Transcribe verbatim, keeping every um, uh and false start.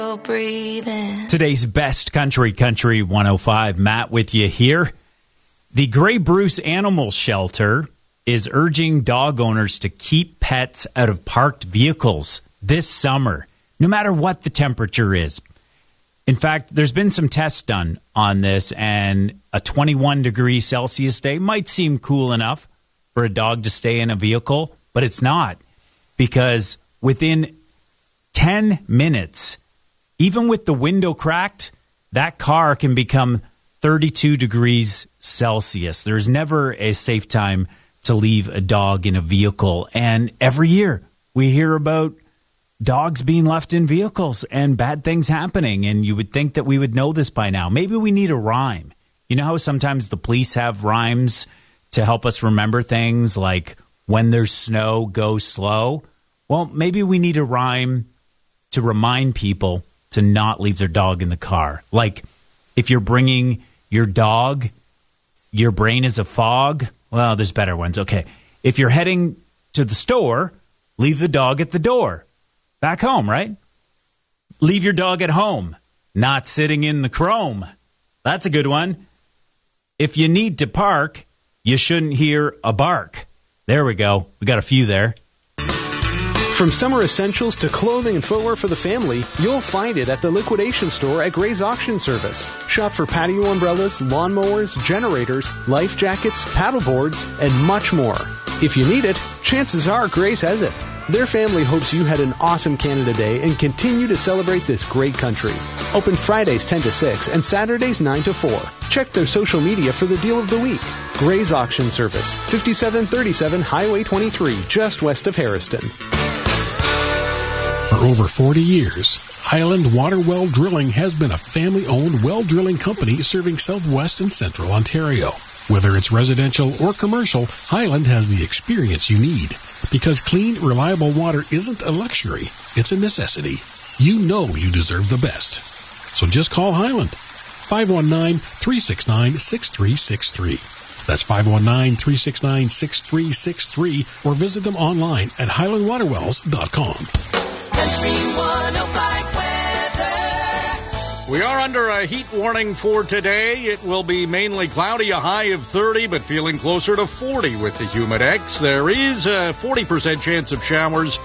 Breathing. Today's best country, Country one oh five. Matt with you here. The Grey Bruce Animal Shelter is urging dog owners to keep pets out of parked vehicles this summer, no matter what the temperature is. In fact, there's been some tests done on this, and a twenty-one degree Celsius day might seem cool enough for a dog to stay in a vehicle, but it's not, because within ten minutes, even with the window cracked, that car can become thirty-two degrees Celsius. There's never a safe time to leave a dog in a vehicle. And every year we hear about dogs being left in vehicles and bad things happening. And you would think that we would know this by now. Maybe we need a rhyme. You know how sometimes the police have rhymes to help us remember things like when there's snow, go slow? Well, maybe we need a rhyme to remind people to not leave their dog in the car. Like, if you're bringing your dog, your brain is a fog. Well, there's better ones. Okay. If you're heading to the store, leave the dog at the door. Back home, right? Leave your dog at home, not sitting in the chrome. That's a good one. If you need to park, you shouldn't hear a bark. There we go. We got a few there. From summer essentials to clothing and footwear for the family, you'll find it at the liquidation store at Gray's Auction Service. Shop for patio umbrellas, lawnmowers, generators, life jackets, paddleboards, and much more. If you need it, chances are Gray's has it. Their family hopes you had an awesome Canada Day and continue to celebrate this great country. Open Fridays ten to six and Saturdays nine to four. Check their social media for the deal of the week. Gray's Auction Service, fifty-seven thirty-seven Highway twenty-three, just west of Harriston. For over forty years, Highland Water Well Drilling has been a family-owned well drilling company serving southwest and central Ontario. Whether it's residential or commercial, Highland has the experience you need. Because clean, reliable water isn't a luxury, it's a necessity. You know you deserve the best. So just call Highland. five one nine, three six nine, six three six three. That's five one nine, three six nine, six three six three, or visit them online at highland water wells dot com. Country one oh five weather. We are under a heat warning for today. It will be mainly cloudy, a high of thirty, but feeling closer to forty with the Humidex. There is a forty percent chance of showers